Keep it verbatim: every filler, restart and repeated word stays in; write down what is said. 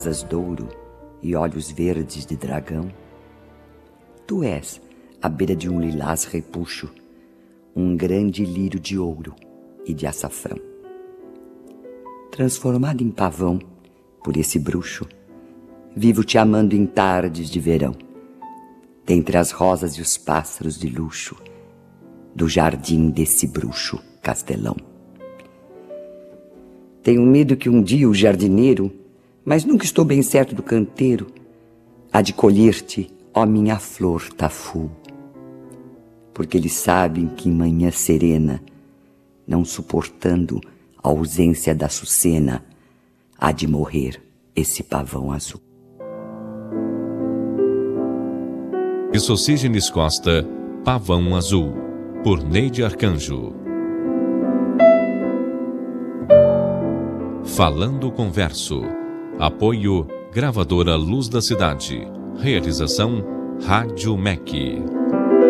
asas douro e olhos verdes de dragão. Tu és, à beira de um lilás repuxo, um grande lírio de ouro e de açafrão. Transformado em pavão por esse bruxo, vivo te amando em tardes de verão, dentre as rosas e os pássaros de luxo, do jardim desse bruxo castelão. Tenho medo que um dia o jardineiro, mas nunca estou bem certo do canteiro, há de colher-te, ó minha flor tafu, porque eles sabem que em manhã serena, não suportando a ausência da açucena, há de morrer esse pavão azul. Socígenes Costa, Pavão Azul, por Neide Arcanjo. Falando com Verso. Apoio Gravadora Luz da Cidade. Realização Rádio M E C.